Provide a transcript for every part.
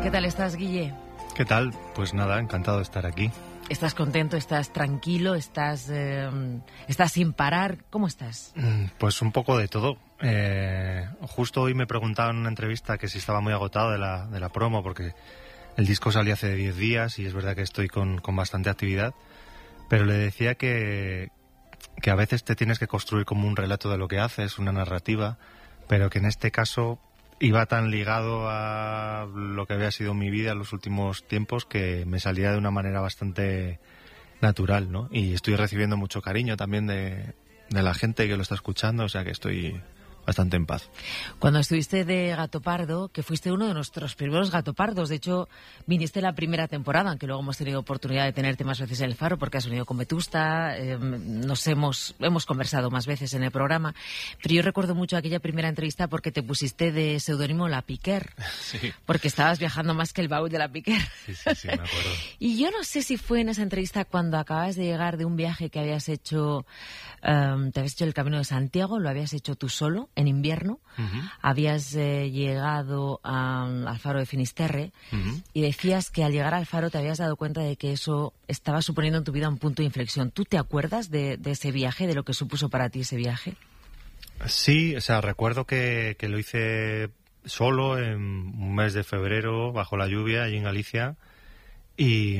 ¿Qué tal estás, Guille? ¿Qué tal? Pues nada, encantado de estar aquí. ¿Estás contento? ¿Estás tranquilo? ¿Estás sin parar? ¿Cómo estás? Pues un poco de todo. Justo hoy me preguntaban en una entrevista que si estaba muy agotado de la promo, porque el disco salió hace 10 días y es verdad que estoy con bastante actividad, pero le decía que a veces te tienes que construir como un relato de lo que haces, una narrativa, pero que en este caso iba tan ligado a lo que había sido mi vida en los últimos tiempos que me salía de una manera bastante natural, ¿no? Y estoy recibiendo mucho cariño también de la gente que lo está escuchando, o sea que estoy bastante en paz. Cuando estuviste de Gato Pardo, que fuiste uno de nuestros primeros Gato Pardos, de hecho viniste la primera temporada, aunque luego hemos tenido oportunidad de tenerte más veces en El Faro porque has venido con Vetusta, hemos conversado más veces en el programa, pero yo recuerdo mucho aquella primera entrevista porque te pusiste de seudónimo La Piquer, Sí. Porque estabas viajando más que el baúl de La Piquer. Sí, me acuerdo. Y yo no sé si fue en esa entrevista cuando acabas de llegar de un viaje que habías hecho, te habías hecho el Camino de Santiago, lo habías hecho tú solo, en invierno, habías llegado al Faro de Finisterre y decías que al llegar al Faro te habías dado cuenta de que eso estaba suponiendo en tu vida un punto de inflexión. ¿Tú te acuerdas de ese viaje, de lo que supuso para ti ese viaje? Sí, o sea, recuerdo que lo hice solo en un mes de febrero, bajo la lluvia, allí en Galicia, y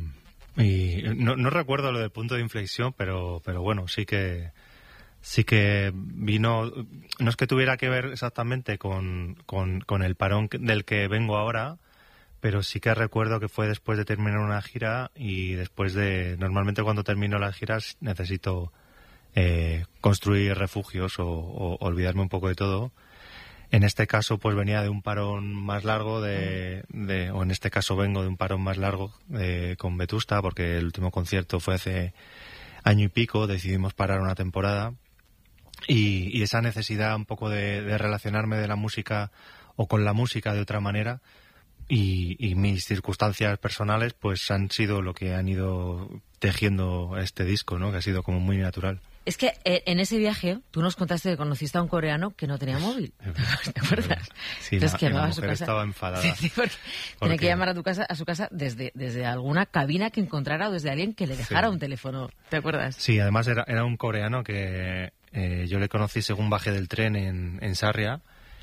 no recuerdo lo del punto de inflexión, pero bueno, sí que vino, no es que tuviera que ver exactamente con el parón del que vengo ahora, pero sí que recuerdo que fue después de terminar una gira y normalmente cuando termino las giras necesito construir refugios o olvidarme un poco de todo. En este caso pues venía de un parón más largo o en este caso vengo de un parón más largo con Vetusta, porque el último concierto fue hace año y pico, decidimos parar una temporada. Y esa necesidad un poco de relacionarme de la música o con la música de otra manera y mis circunstancias personales pues han sido lo que han ido tejiendo este disco, ¿no? Que ha sido como muy natural. Es que en ese viaje tú nos contaste que conociste a un coreano que no tenía móvil. ¿Te acuerdas? Sí, entonces, que la a mujer su casa. estaba enfadada. Sí, porque tenía que llamar a su casa desde alguna cabina que encontrara o desde alguien que le dejara un teléfono. ¿Te acuerdas? Sí, además era un coreano que yo le conocí según bajé del tren en Sarria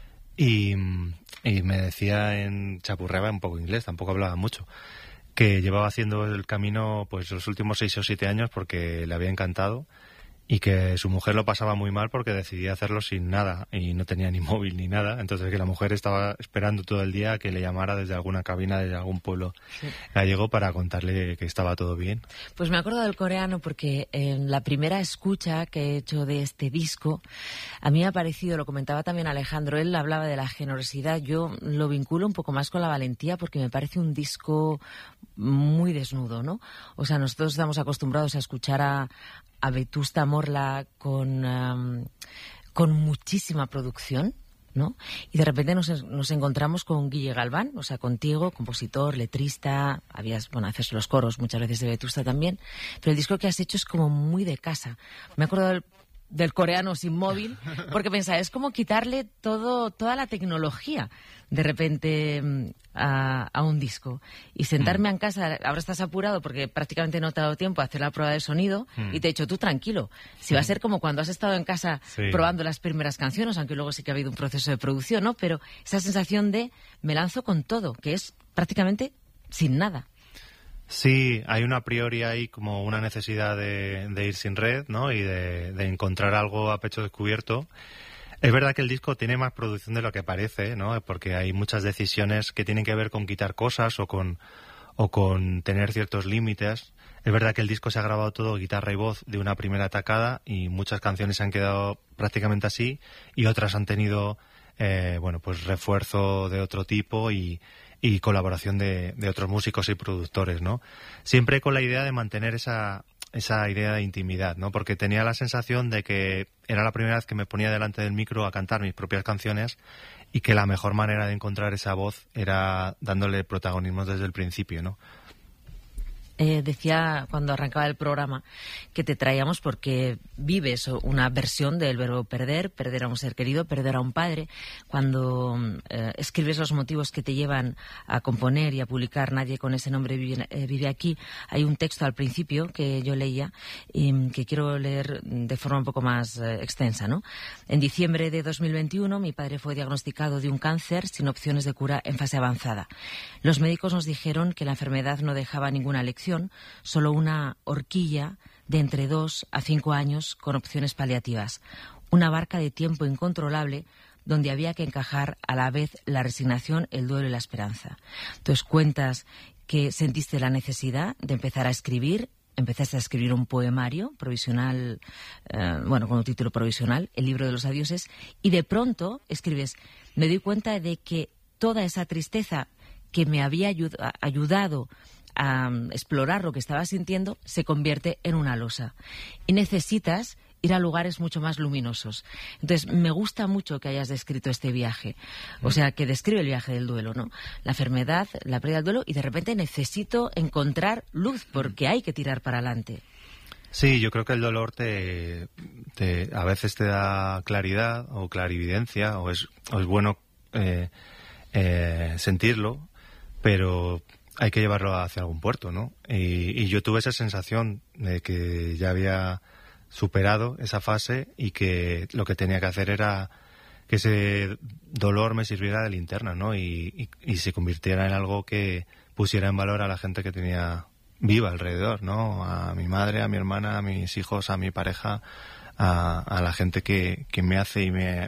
y me decía chapurreaba un poco inglés, tampoco hablaba mucho, que llevaba haciendo el camino pues los últimos 6 o 7 años porque le había encantado y que su mujer lo pasaba muy mal porque decidía hacerlo sin nada y no tenía ni móvil ni nada, entonces que la mujer estaba esperando todo el día a que le llamara desde alguna cabina, desde algún pueblo gallego para contarle que estaba todo bien. Pues me acuerdo del coreano porque en la primera escucha que he hecho de este disco, a mí me ha parecido, lo comentaba también Alejandro, él hablaba de la generosidad, yo lo vinculo un poco más con la valentía porque me parece un disco muy desnudo, ¿no? O sea, nosotros estamos acostumbrados a escuchar a Vetusta Morla con muchísima producción, ¿no? Y de repente nos encontramos con Guille Galván, o sea, contigo, compositor, letrista, haces los coros muchas veces de Vetusta también, pero el disco que has hecho es como muy de casa. Me acuerdo del coreano sin móvil, porque pensaba, es como quitarle toda la tecnología de repente a un disco y sentarme en casa. Ahora estás apurado porque prácticamente no te ha dado tiempo a hacer la prueba de sonido y te he dicho, tú tranquilo, si va a ser como cuando has estado en casa probando las primeras canciones, aunque luego sí que ha habido un proceso de producción, ¿no? Pero esa sensación de me lanzo con todo, que es prácticamente sin nada. Sí, hay una a priori ahí como una necesidad de ir sin red, ¿no? Y de encontrar algo a pecho descubierto. Es verdad que el disco tiene más producción de lo que parece, ¿no? Porque hay muchas decisiones que tienen que ver con quitar cosas o con tener ciertos límites. Es verdad que el disco se ha grabado todo guitarra y voz de una primera tacada y muchas canciones se han quedado prácticamente así y otras han tenido, pues refuerzo de otro tipo y colaboración de otros músicos y productores, ¿no? Siempre con la idea de mantener esa idea de intimidad, ¿no? Porque tenía la sensación de que era la primera vez que me ponía delante del micro a cantar mis propias canciones y que la mejor manera de encontrar esa voz era dándole protagonismo desde el principio, ¿no? Decía cuando arrancaba el programa que te traíamos porque vives una versión del verbo perder, perder a un ser querido, perder a un padre. Cuando escribes los motivos que te llevan a componer y a publicar Nadie con ese nombre vive aquí, hay un texto al principio que yo leía y que quiero leer de forma un poco más extensa, ¿no? En diciembre de 2021 mi padre fue diagnosticado de un cáncer sin opciones de cura en fase avanzada. Los médicos nos dijeron que la enfermedad no dejaba ninguna lección, solo una horquilla de entre 2 a 5 años con opciones paliativas. Una barca de tiempo incontrolable donde había que encajar a la vez la resignación, el duelo y la esperanza. Entonces cuentas que sentiste la necesidad de empezar a escribir. Empezaste a escribir un poemario provisional, con un título provisional, El libro de los adioses, y de pronto escribes: me doy cuenta de que toda esa tristeza que me había ayudado a explorar lo que estaba sintiendo se convierte en una losa. Y necesitas ir a lugares mucho más luminosos. Entonces, me gusta mucho que hayas descrito este viaje. O sea, que describe el viaje del duelo, ¿no? La enfermedad, la pérdida del duelo, y de repente necesito encontrar luz porque hay que tirar para adelante. Sí, yo creo que el dolor a veces te da claridad o clarividencia, o es bueno sentirlo, pero hay que llevarlo hacia algún puerto, ¿no? Y yo tuve esa sensación de que ya había superado esa fase y que lo que tenía que hacer era que ese dolor me sirviera de linterna, ¿no? Y se convirtiera en algo que pusiera en valor a la gente que tenía viva alrededor, ¿no? A mi madre, a mi hermana, a mis hijos, a mi pareja, a la gente que me hace y me